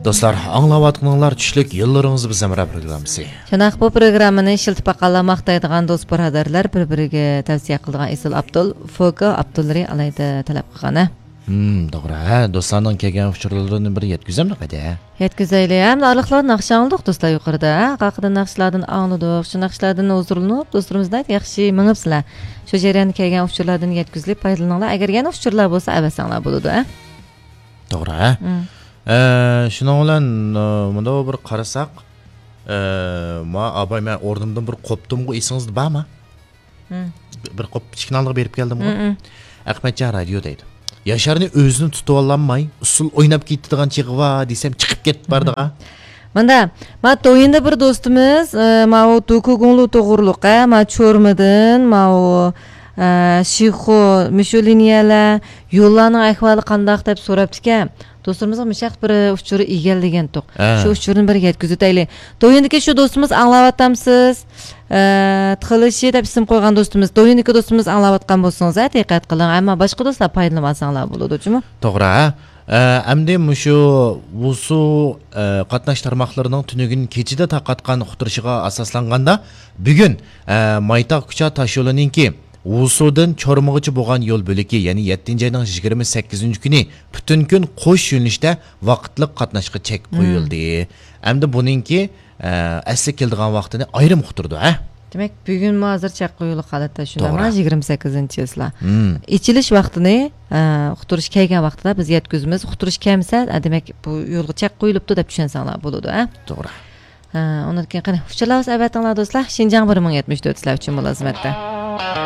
Dostlar, anglavatqanlar tushlik yillarınızı bizimle programısı. Şanaq bu programını şiltip aqallamakdaydigan dost birodarlar bir-biriga tavsiya qilgan Isil Abdul, Foka Abdulları alayda talab qilgan. Doğru. Dostlardan kelgan uçurlardan biri yetkizemli qada. Yetkizayli. Hem arlıqlar naqşanlıq dostlar yuqarıda. Qaqıda naqşlardan anladık. Şu naqşlardan huzurlanıp dostlarımızdan yaxshi mingibsizlar. Şu jarayonni kelgan uçurlardan yetkizilib foydalaninglar. Agar yana uçurlar bo'lsa, avasanglar bo'ladi. Doğru. Şunun bilan bunda bir qarasak, ma abay men o'rnimdan bir qopdim ku esingizda bormi? Bir qop kichkinalig berib keldim ku. Ahmetjon radio deydi. Yaşarni özünü tutib ololmay, usul o'ynab ketadigan chig'i va desam chiqib ketib bardiga. Manda, ma to'yinda bir do'stimiz, ma o to'kug'unlu to'g'riliqqa, ma cho'rmidan, ma o Şixo, Mishuliniyalar, yo'llarning ahvoli qanday deb so'rabdi-ki, do'stimizga mishaq bir uçuru egallagan to'q. Shu uçurni bir yetkazayli. To'yindagi shu do'stimiz anglayotamsiz? Txilishi deb ism qo'ygan do'stimiz, to'yindagi do'stimiz anglayotgan bo'lsangiz, diqqat qiling, ammo boshqa do'stlar foydalanmasanglar bo'ladi-chimi? To'g'ri. Endi mushu vusu qatnash tarmoqlarining tunugin kechida taqatgan uqtirishiga asoslanganda, bugun Maytaq Kucha Taşyo'lininki Vusudan Chormog'icha bo'lgan yo'l bo'ligi, ya'ni 7-oyning 28-kuni butun kun qo'sh yo'nalishda vaqtliq qatnashga chek qo'yildi. Endi buninki asli keldigan vaqtini ayrim uqtirdi, ha? Demak, bugun hozir chek qo'yilib qoladi shundami? 28-yillar. Ichilish vaqtini uqtirish kelgan vaqtida biz yetkazamiz. Uqtirish kelmasa, demak bu yo'lga chek qo'yilibdi deb tushensanglar bo'ladi, ha? To'g'ri. Undan keyin qani, xushlar avvatinglar do'stlar, Xinjiang 1074 sizlar uchun mulozimatda.